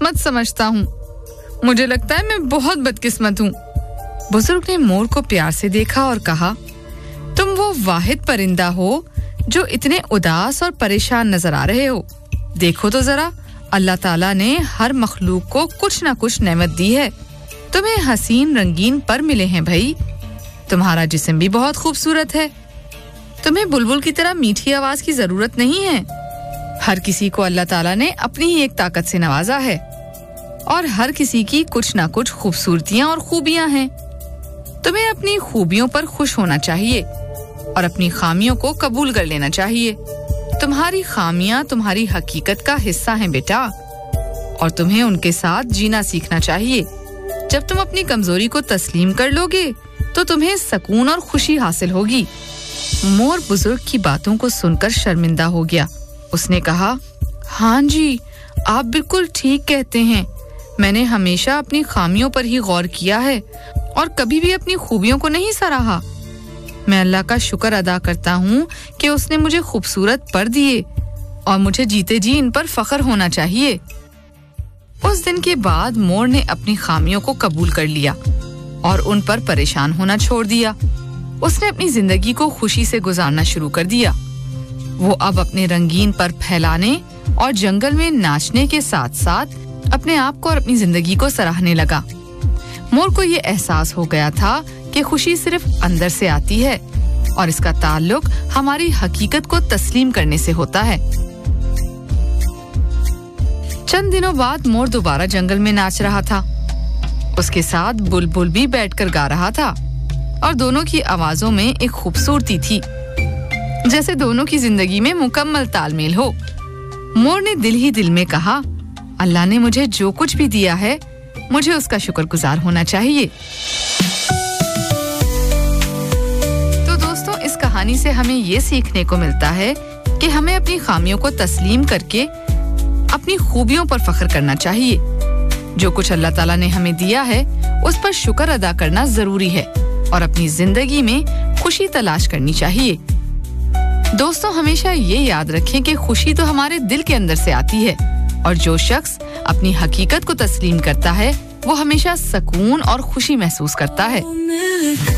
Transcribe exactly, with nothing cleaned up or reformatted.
किस्मत समझता हूँ। मुझे लगता है मैं बहुत बदकिस्मत हूँ। बुजुर्ग ने मोर को प्यार से देखा और कहा, तुम वो वाहिद परिंदा हो जो इतने उदास और परेशान नजर आ रहे हो। देखो तो जरा, अल्लाह ताला ने हर मखलूक को कुछ ना कुछ नेमत दी है। तुम्हें हसीन रंगीन पर मिले हैं भाई। तुम्हारा जिस्म भी बहुत खूबसूरत है। तुम्हें बुलबुल की तरह मीठी आवाज की जरूरत नहीं है। हर किसी को अल्लाह ताला ने अपनी ही एक ताकत से नवाजा है और हर किसी की कुछ ना कुछ खूबसूरतियां और खूबियां हैं। तुम्हें अपनी खूबियों पर खुश होना चाहिए और अपनी खामियों को कबूल कर लेना चाहिए। तुम्हारी खामियां तुम्हारी हकीकत का हिस्सा हैं बेटा, और तुम्हें उनके साथ जीना सीखना चाहिए। जब तुम अपनी कमजोरी को तस्लीम कर लोगे तो तुम्हें सुकून और खुशी हासिल होगी। मोर बुजुर्ग की बातों को सुनकर शर्मिंदा हो गया। उसने कहा, हाँ जी, आप बिल्कुल ठीक कहते हैं। मैंने हमेशा अपनी खामियों पर ही गौर किया है और कभी भी अपनी खूबियों को नहीं सराहा। मैं अल्लाह का शुक्र अदा करता हूँ कि उसने मुझे खूबसूरत पर दिए और मुझे जीते जी इन पर फख्र होना चाहिए। उस दिन के बाद मोर ने अपनी खामियों को कबूल कर लिया और उन पर परेशान होना छोड़ दिया। उसने अपनी जिंदगी को खुशी से गुजारना शुरू कर दिया। वो अब अपने रंगीन पर फैलाने और जंगल में नाचने के साथ साथ अपने आप को और अपनी जिंदगी को सराहने लगा। मोर को ये एहसास हो गया था कि खुशी सिर्फ अंदर से आती है और इसका ताल्लुक हमारी हकीकत को तस्लीम करने से होता है। चंद दिनों बाद मोर दोबारा जंगल में नाच रहा था। उसके साथ बुलबुल भी बैठकर गा रहा था और दोनों की आवाजों में एक खूबसूरती थी, जैसे दोनों की जिंदगी में मुकम्मल तालमेल हो। मोर ने दिल ही दिल में कहा, अल्लाह ने मुझे जो कुछ भी दिया है मुझे उसका शुक्रगुजार होना चाहिए। तो दोस्तों, इस कहानी से हमें ये सीखने को मिलता है कि हमें अपनी खामियों को तस्लीम करके अपनी खूबियों पर फख्र करना चाहिए। जो कुछ अल्लाह ताला ने हमें दिया है उस पर शुक्र अदा करना जरूरी है और अपनी जिंदगी में खुशी तलाश करनी चाहिए। दोस्तों, हमेशा ये याद रखें कि खुशी तो हमारे दिल के अंदर से आती है और जो शख्स अपनी हकीकत को तस्लीम करता है वो हमेशा सुकून और खुशी महसूस करता है।